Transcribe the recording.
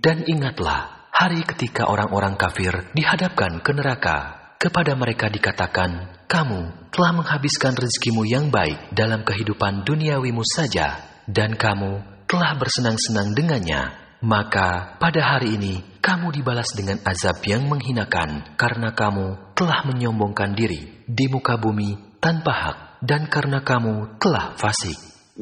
Dan ingatlah hari ketika orang-orang kafir dihadapkan ke neraka. Kepada mereka dikatakan, kamu telah menghabiskan rezekimu yang baik dalam kehidupan duniawimu saja, dan kamu telah bersenang-senang dengannya. Maka pada hari ini kamu dibalas dengan azab yang menghinakan, karena kamu telah menyombongkan diri di muka bumi tanpa hak, dan karena kamu telah fasik.